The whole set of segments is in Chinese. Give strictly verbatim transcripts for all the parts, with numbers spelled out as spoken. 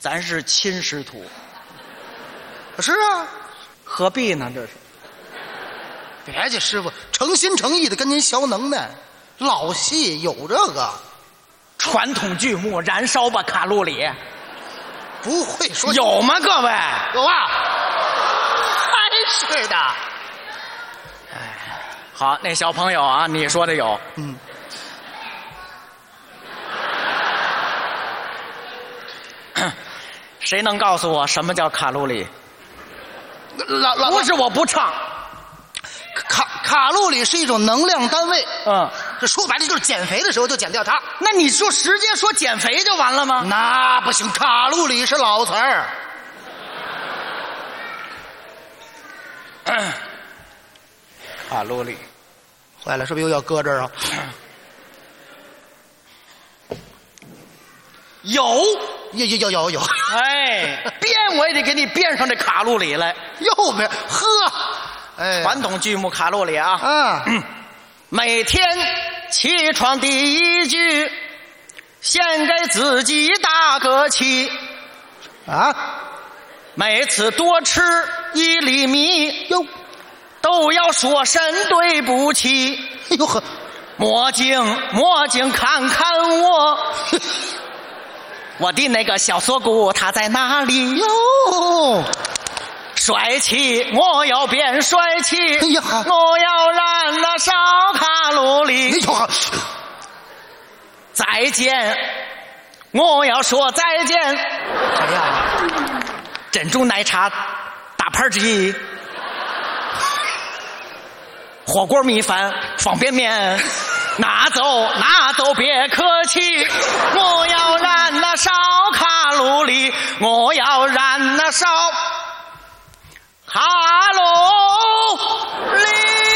咱是亲师徒。 是啊， 何必呢？这是。 别介，师傅诚心诚意的跟您学能耐，老戏有这个。 传统剧目，燃烧吧卡路里。 不会说有吗？各位有啊，还是的。 好，那小朋友啊，你说的有。 嗯。 谁能告诉我什么叫卡路里？ 老老不是我不唱， 卡卡路里是一种能量单位。 嗯， 这说白了就是减肥的时候就减掉它。 那你说直接说减肥就完了吗？ 那不行，卡路里是老词儿。 卡路里， 坏了，是不是又要搁这儿啊？ 有， 有有有有有。 哎，编我也得给你编上这卡路里来。 又没呵，哎， 传统剧目卡路里啊。 啊， 嗯，每天起床第一句，先给自己打个气。 啊， 每次多吃一粒米， 哟， 都要说声对不起。 哎呦呵， 魔镜魔镜看看我，我的那个小锁骨它在哪里？ 哟， 帅气，我要变帅气。 哎呀， 我要燃了烧卡路里。 哎呦呵， 再见，我要说再见。 谁呀？ 珍珠奶茶大盘鸡，火锅米饭方便面，拿走拿走别客气。我要燃了烧卡路里，我要燃了烧卡路里。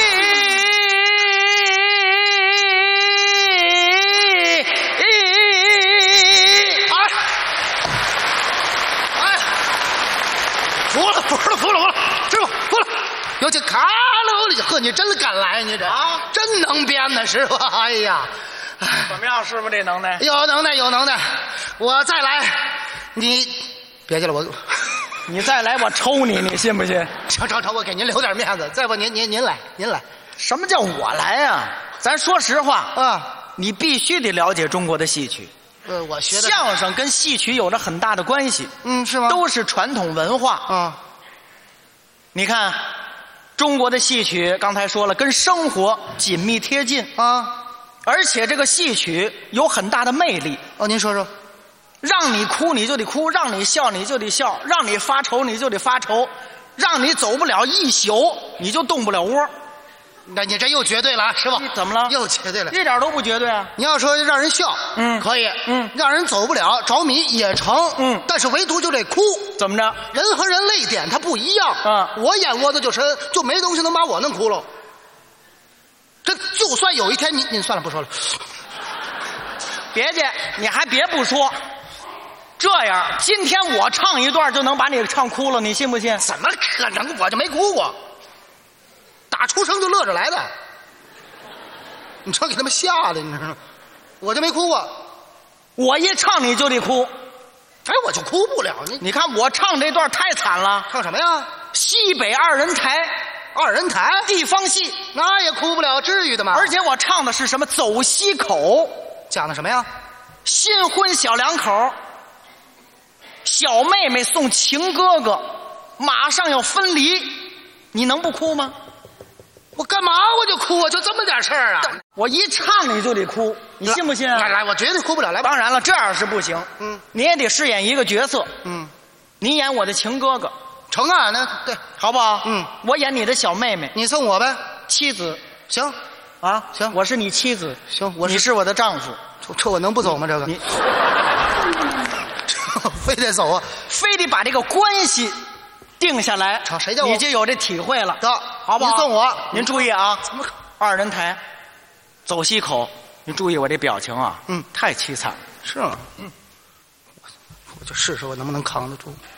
服了服了服了服了，师傅服了。有这卡路里，呵，你真敢来，你这啊，真能编呢，师傅。哎呀， 怎么样，师傅这能耐？ 有能耐有能耐，我再来，你别介了，我你再来我抽你，你信不信？ 成成成，我给您留点面子。再不您您您来您来。 什么叫我来啊？咱说实话啊， 你必须得了解中国的戏曲。 呃，我学的相声跟戏曲有着很大的关系。 嗯，是吗？ 都是传统文化啊。 你看，中国的戏曲刚才说了，跟生活紧密贴近啊， 而且这个戏曲有很大的魅力。 哦，您说说。 让你哭你就得哭，让你笑你就得笑，让你发愁你就得发愁，让你走不了一宿你就动不了窝。 那你这又绝对了，师傅。 怎么了？ 又绝对了， 一点都不绝对啊！ 你要说让人笑， 嗯， 可以， 嗯， 让人走不了着迷也成， 嗯， 但是唯独就这哭， 怎么着？ 人和人泪点它不一样， 嗯， 我眼窝子就深，就没东西能把我弄哭喽。这就算有一天你，你算了不说了， 别介，你还别不说。这样，今天我唱一段就能把你唱哭了，你信不信？ 怎么可能？我就没哭过，打出生就乐着来的。你瞧给他们吓的，你知道吗？我就没哭过。 我一唱你就得哭， 哎，我就哭不了。你你看我唱这段太惨了。 唱什么呀？ 西北二人台， 二人台地方戏， 那也哭不了，至于的吗？ 而且我唱的是什么？走西口， 讲的什么呀？ 新婚小两口，小妹妹送情哥哥，马上要分离，你能不哭吗？ 我干嘛我就哭啊？就这么点事儿啊？ 我一唱你就得哭，你信不信啊？ 来来，我绝对哭不了。来吧。 当然了，这样是不行。 嗯， 你也得饰演一个角色。 嗯， 你演我的情哥哥， 成啊，那对， 好不好？ 嗯， 我演你的小妹妹， 你送我呗。 妻子行， 啊， 行我是你妻子， 行，我是你是我的丈夫。 这这我能不走吗？这个你非得走啊？ 非得把这个关系定下来， 成谁叫我你就有这体会了。 得， 好不好？ 您送我， 您注意啊，二人台，走西口，您注意我这表情啊， 嗯， 太凄惨了。 是吗？嗯，我就试试我能不能扛得住。